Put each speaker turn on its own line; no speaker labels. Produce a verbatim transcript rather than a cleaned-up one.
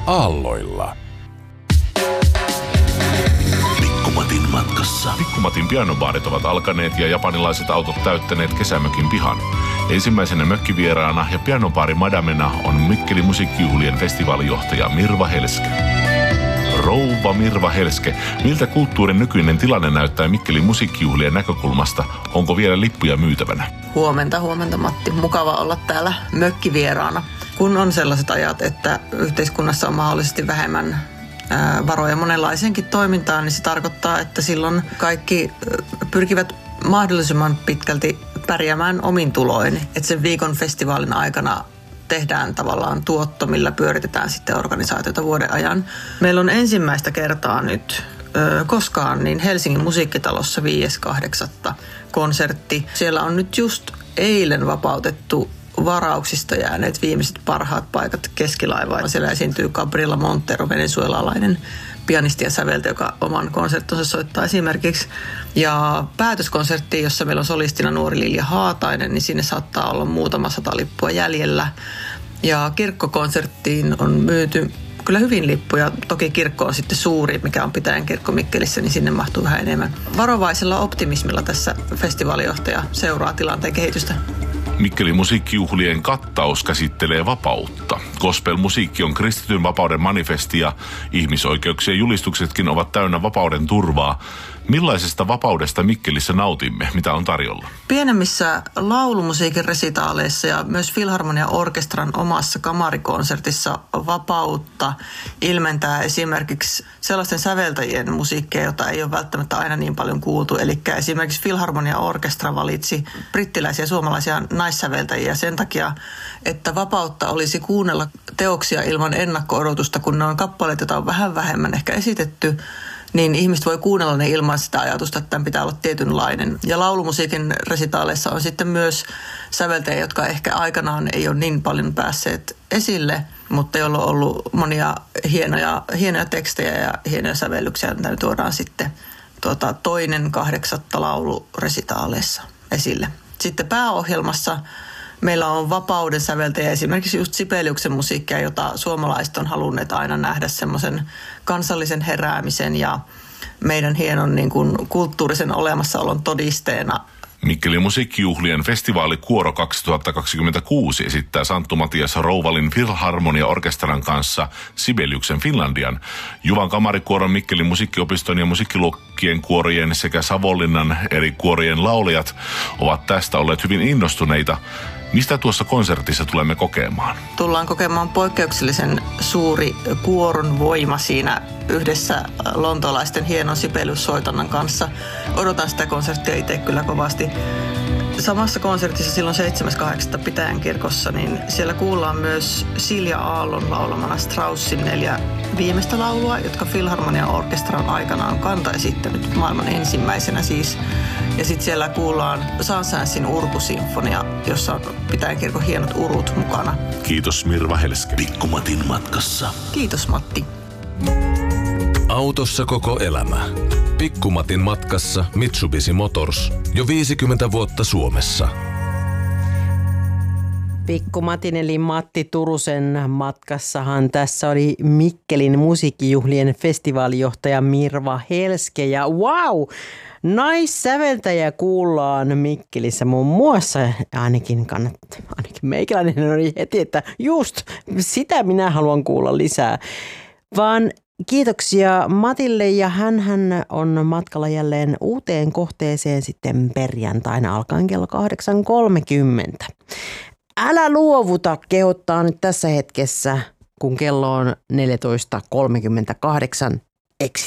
aalloilla.
Pikkumatin matkassa.
Pikkumatin pianobaarit ovat alkaneet ja japanilaiset autot täyttäneet kesämökin pihan. Ensimmäisenä mökkivieraana ja pianobaari madamena on Mikkelin musiikkijuhlien festivaalijohtaja Mirva Helske. Rouva Mirva Helske, miltä kulttuurin nykyinen tilanne näyttää Mikkelin musiikkijuhlien näkökulmasta? Onko vielä lippuja myytävänä?
Huomenta, huomenta Matti. Mukava olla täällä mökkivieraana. Kun on sellaiset ajat, että yhteiskunnassa on mahdollisesti vähemmän varoja monenlaiseenkin toimintaan, niin se tarkoittaa, että silloin kaikki pyrkivät mahdollisimman pitkälti pärjäämään omin tuloin. Että sen viikon festivaalin aikana tehdään tavallaan tuotto, millä pyöritetään sitten organisaatiota vuoden ajan. Meillä on ensimmäistä kertaa nyt ö, koskaan niin Helsingin musiikkitalossa viides kahdeksatta konsertti. Siellä on nyt just eilen vapautettu varauksista jääneet viimeiset parhaat paikat keskilaivaan. Siellä esiintyy Gabriela Montero, venezuelalainen pianisti ja säveltäjä, joka oman konserttonsa soittaa esimerkiksi. Ja päätöskonsertti, jossa meillä on solistina nuori Lilja Haatainen, niin sinne saattaa olla muutama sata lippua jäljellä. Ja kirkkokonserttiin on myyty kyllä hyvin lippuja. Toki kirkko on sitten suuri, mikä on Pitäjän kirkko Mikkelissä, niin sinne mahtuu vähän enemmän. Varovaisella optimismilla tässä festivaalijohtaja seuraa tilanteen kehitystä.
Mikkelin musiikkijuhlien kattaus käsittelee vapautta. Gospel-musiikki on kristityn vapauden manifesti ja ihmisoikeuksien julistuksetkin ovat täynnä vapauden turvaa. Millaisesta vapaudesta Mikkelissä nautimme? Mitä on tarjolla?
Pienemmissä laulumusiikin resitaaleissa ja myös Filharmonia Orkestran omassa kamarikonsertissa vapautta ilmentää esimerkiksi sellaisten säveltäjien musiikkia, jota ei ole välttämättä aina niin paljon kuultu. Eli esimerkiksi Filharmonia Orkestra valitsi brittiläisiä ja suomalaisia naissäveltäjiä sen takia, että vapautta olisi kuunnella teoksia ilman ennakko-odotusta, kun ne on kappaleita, joita on vähän vähemmän ehkä esitetty, niin ihmiset voi kuunnella ne ilman sitä ajatusta, että tämän pitää olla tietynlainen. Ja laulumusiikin resitaaleissa on sitten myös säveltäjiä, jotka ehkä aikanaan ei ole niin paljon päässeet esille, mutta joilla on ollut monia hienoja, hienoja tekstejä ja hienoja sävellyksiä, joita tuodaan sitten tuota, toinen kahdeksatta lauluresitaaleissa esille. Sitten pääohjelmassa meillä on vapauden säveltäjä, esimerkiksi just Sibeliuksen musiikkia, jota suomalaiset on halunneet aina nähdä semmoisen kansallisen heräämisen ja meidän hienon niin kuin, kulttuurisen olemassaolon todisteena.
Mikkelin musiikkijuhlien festivaalikuoro kaksituhattakaksikymmentäkuusi esittää Santtu Matias Rouvalin Filharmonia Orkestran kanssa Sibeliuksen Finlandian. Juvan kamarikuoron, Mikkelin musiikkiopiston ja musiikkiluokkien kuorojen sekä Savonlinnan eri kuorojen laulajat ovat tästä olleet hyvin innostuneita. Mistä tuossa konsertissa tulemme kokemaan?
Tullaan kokemaan poikkeuksellisen suuri kuoron voima siinä yhdessä lontoolaisten hienon Sibelius-soitannan kanssa. Odotan sitä konserttia itse kyllä kovasti. Samassa konsertissa silloin seitsemäs kahdeksatta Pitäjän kirkossa, niin siellä kuullaan myös Silja Aallon laulamana Straussin neljä viimeistä laulua, jotka Filharmonia Orkestra on aikanaan kanta esittänyt maailman ensimmäisenä siis. Ja sitten siellä kuullaan Sansäänsin urkusinfonia, jossa on Pitäjän kirkon hienot urut mukana.
Kiitos Mirva Helske.
Pikkumatin matkassa.
Kiitos Matti.
Autossa koko elämä. Pikkumatin matkassa Mitsubishi Motors. Jo viisikymmentä vuotta Suomessa.
Pikkumatin eli Matti Turusen matkassahan tässä oli Mikkelin musiikkijuhlien festivaalijohtaja Mirva Helske. Ja wow! Naissäveltäjä kuullaan Mikkelissä muun muassa, ainakin kannattaa, ainakin meikäläinen oli heti, että just sitä minä haluan kuulla lisää. Vaan kiitoksia Matille ja hänhän on matkalla jälleen uuteen kohteeseen sitten perjantaina alkaen kello kahdeksan kolmekymmentä. Älä luovuta, kehottaa nyt tässä hetkessä, kun kello on neljätoista kolmekymmentäkahdeksan. Exit.